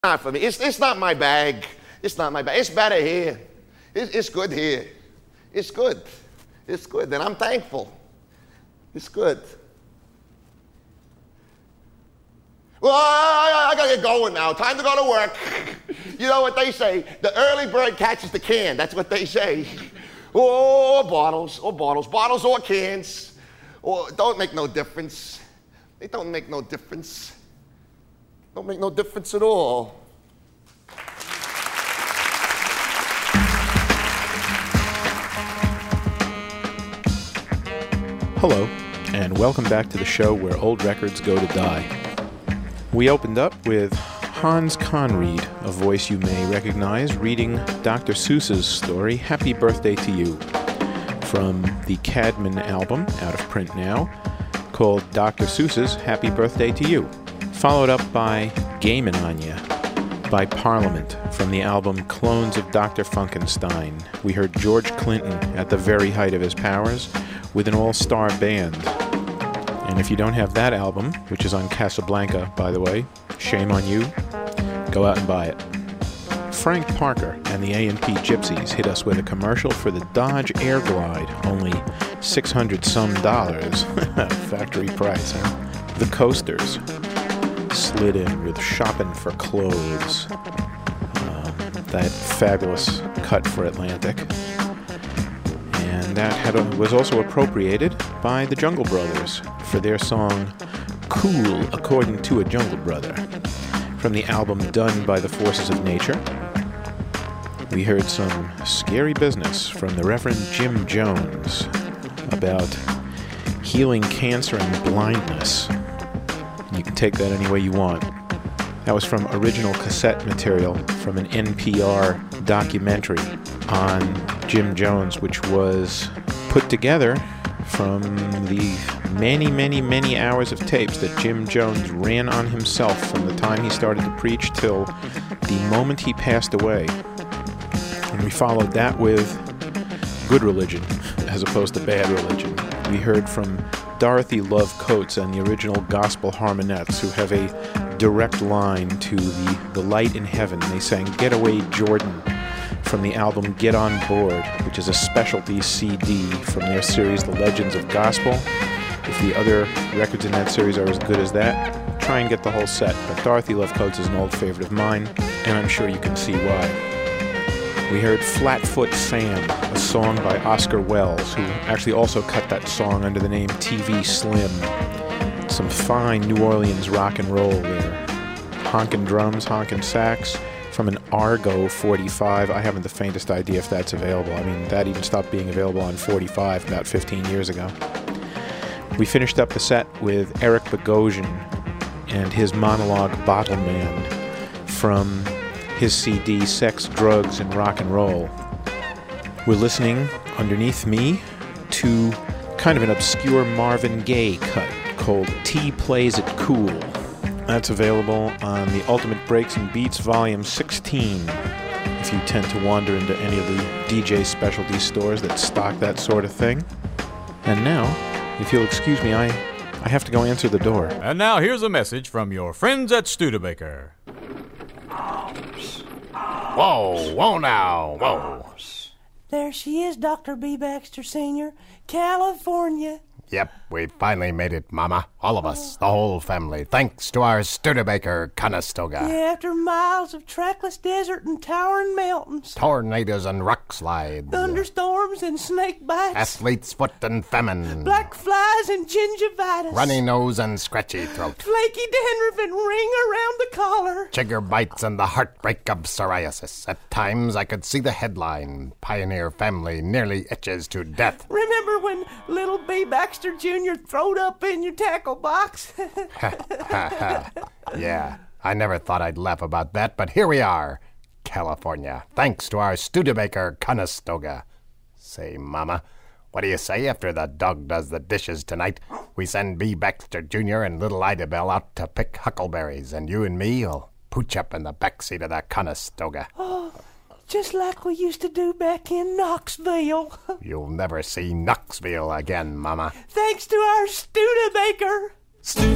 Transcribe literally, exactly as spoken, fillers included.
Not for me. It's, it's not my bag. It's not my bag. It's better here. It's, it's good here. It's good. It's good, and I'm thankful. It's good. Well, I, I, I gotta get going now. Time to go to work. You know what they say? The early bird catches the can. That's what they say. Or bottles, or bottles, bottles or cans. Or don't make no difference. They don't make no difference. Don't make no difference at all. Hello, and welcome back to the show where old records go to die. We opened up with Hans Conried, a voice you may recognize, reading Doctor Seuss's story, Happy Birthday to You, from the Cadman album, out of print now, called Doctor Seuss's Happy Birthday to You, followed up by Gamin' on Ya by Parliament from the album Clones of Doctor Funkenstein. We heard George Clinton at the very height of his powers with an all-star band. And if you don't have that album, which is on Casablanca, by the way, shame on you, go out and buy it. Frank Parker and the A and P Gypsies hit us with a commercial for the Dodge Airglide, only six hundred some dollars, factory price, huh? The Coasters slid in with Shopping for Clothes, um, that fabulous cut for Atlantic. And that had a, was also appropriated by the Jungle Brothers for their song Cool According to a Jungle Brother, from the album Done by the Forces of Nature. We heard some scary business from the Reverend Jim Jones about healing cancer and blindness. You can take that any way you want. That was from original cassette material from an N P R documentary on Jim Jones, which was put together from the many, many, many hours of tapes that Jim Jones ran on himself from the time he started to preach till the moment he passed away. And we followed that with good religion as opposed to bad religion. We heard from Dorothy Love Coates and the original Gospel Harmonettes, who have a direct line to the, the light in heaven. They sang Getaway Jordan from the album Get On Board, which is a specialty C D from their series The Legends of Gospel. If the other records in that series are as good as that, try and get the whole set. But Dorothy Love Coates is an old favorite of mine, and I'm sure you can see why. We heard Flatfoot Sam, a song by Oscar Wells, who actually also cut that song under the name T V Slim. Some fine New Orleans rock and roll there. Honkin' drums, honkin' sax, from an Argo forty-five. I haven't the faintest idea if that's available. I mean, that even stopped being available on forty-five about fifteen years ago. We finished up the set with Eric Bogosian and his monologue Bottle Man from his C D Sex, Drugs, and Rock and Roll. We're listening, underneath me, to kind of an obscure Marvin Gaye cut called T Plays It Cool. That's available on the Ultimate Breaks and Beats Volume sixteen, if you tend to wander into any of the D J specialty stores that stock that sort of thing. And now, if you'll excuse me, I, I have to go answer the door. And now here's a message from your friends at Studebaker. Whoa, whoa now, whoa. There she is, Doctor B. Baxter Senior, California. Yep, we finally made it, Mama. All of us, the whole family, thanks to our Studebaker Conestoga. Yeah, after miles of trackless desert and towering mountains. Tornadoes and rock slides. Thunderstorms and snake bites. Athlete's foot and famine. Black flies and gingivitis. Runny nose and scratchy throat. Flaky dandruff and ring around the collar. Chigger bites and the heartbreak of psoriasis. At times I could see the headline, Pioneer Family Nearly Itches to Death. Remember when little B. Baxter Junior throwed up in your tackle box? Ha, ha, ha. Yeah, I never thought I'd laugh about that, but here we are, California, thanks to our Studebaker Conestoga. Say, Mama, what do you say after the dog does the dishes tonight? We send B. Baxter Junior and little Idabelle out to pick huckleberries, and you and me'll pooch up in the backseat of the Conestoga. Oh, just like we used to do back in Knoxville. You'll never see Knoxville again, Mama. Thanks to our Studebaker.